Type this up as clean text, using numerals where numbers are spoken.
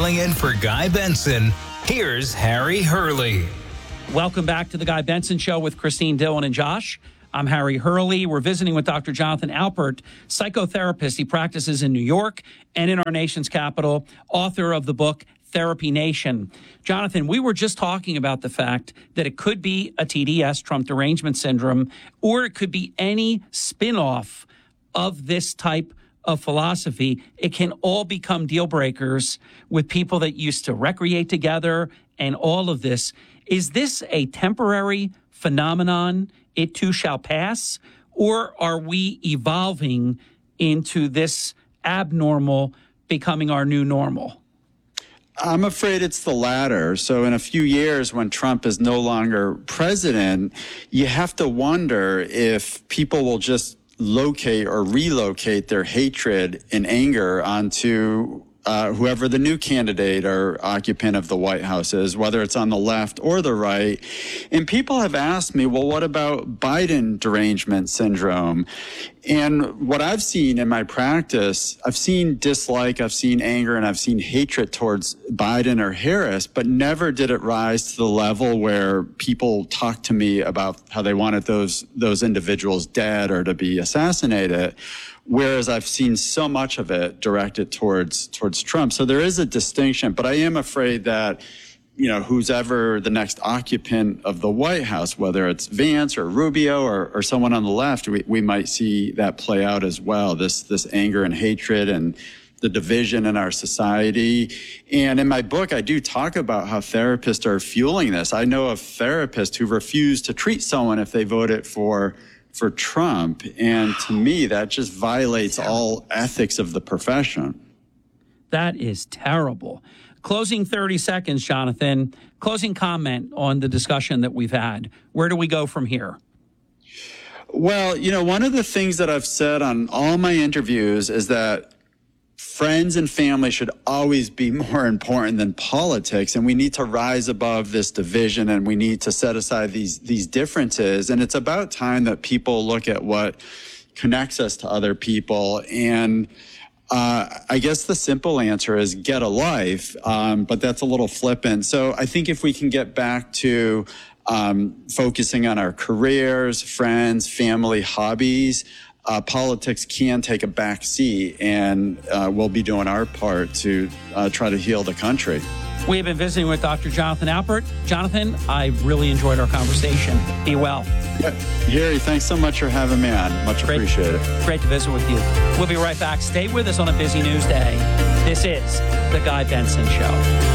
Filling in for Guy Benson, here's Harry Hurley. Welcome back to the Guy Benson Show with Christine, Dylan, and Josh. I'm Harry Hurley. We're visiting with Dr. Jonathan Alpert, psychotherapist. He practices in New York and in our nation's capital, author of the book Therapy Nation. Jonathan, we were just talking about the fact that it could be a TDS, Trump derangement syndrome, or it could be any spin-off of this type of philosophy. It can all become deal breakers with people that used to recreate together and all of this. Is this a temporary phenomenon? It too shall pass? Or are we evolving into this abnormal becoming our new normal? I'm afraid it's the latter. So in a few years, when Trump is no longer president, you have to wonder if people will just locate or relocate their hatred and anger onto whoever the new candidate or occupant of the White House is, whether it's on the left or the right. And people have asked me, well, what about Biden derangement syndrome? And what I've seen in my practice, I've seen dislike, I've seen anger, and I've seen hatred towards Biden or Harris, but never did it rise to the level where people talk to me about how they wanted those individuals dead or to be assassinated. Whereas I've seen so much of it directed towards Trump. So there is a distinction, but I am afraid that, who's ever the next occupant of the White House, whether it's Vance or Rubio or someone on the left, we might see that play out as well, this anger and hatred and the division in our society. And in my book, I do talk about how therapists are fueling this. I know of therapists who refuse to treat someone if they voted for Trump. And to me, that just violates all ethics of the profession. That is terrible. Closing 30 seconds, Jonathan. Closing comment on the discussion that we've had. Where do we go from here? Well, one of the things that I've said on all my interviews is that friends and family should always be more important than politics, and we need to rise above this division, and we need to set aside these differences. And it's about time that people look at what connects us to other people. And I guess the simple answer is get a life, but that's a little flippant. So I think if we can get back to focusing on our careers, friends, family, hobbies, politics can take a back seat, and we'll be doing our part to try to heal the country. We have been visiting with Dr. Jonathan Alpert. Jonathan, I really enjoyed our conversation. Be well. Yeah. Harry, thanks so much for having me on. Much appreciated. Great to visit with you. We'll be right back. Stay with us on a busy news day. This is The Guy Benson Show.